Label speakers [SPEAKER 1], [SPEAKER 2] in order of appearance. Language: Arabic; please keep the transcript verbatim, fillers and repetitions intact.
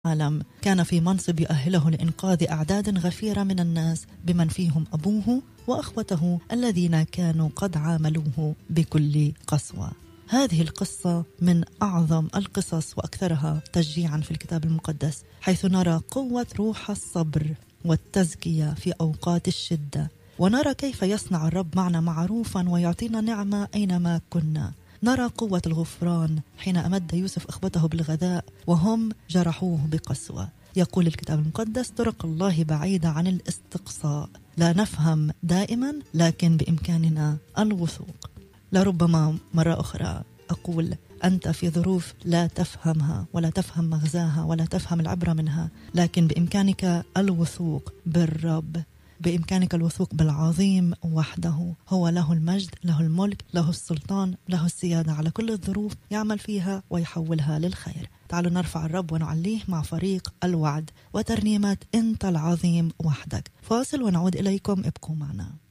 [SPEAKER 1] العالم كان في منصب يؤهله لإنقاذ أعداد غفيرة من الناس بمن فيهم أبوه وأخوته الذين كانوا قد عاملوه بكل قسوة. هذه القصة من أعظم القصص وأكثرها تشجيعا في الكتاب المقدس، حيث نرى قوة روح الصبر والتزكية في أوقات الشدة، ونرى كيف يصنع الرب معنا معروفا ويعطينا نعمة أينما كنا. نرى قوة الغفران حين أمد يوسف أخوته بالغذاء وهم جرحوه بقسوة. يقول الكتاب المقدس: طرق الله بعيدة عن الاستقصاء، لا نفهم دائما لكن بإمكاننا الوثوق. لربما مرة أخرى أقول: أنت في ظروف لا تفهمها ولا تفهم مغزاها ولا تفهم العبرة منها، لكن بإمكانك الوثوق بالرب، بإمكانك الوثوق بالعظيم وحده. هو له المجد، له الملك، له السلطان، له السيادة على كل الظروف، يعمل فيها ويحولها للخير. تعالوا نرفع الرب ونعليه مع فريق الوعد وترنيمة أنت العظيم وحدك. فاصل ونعود إليكم، ابقوا معنا.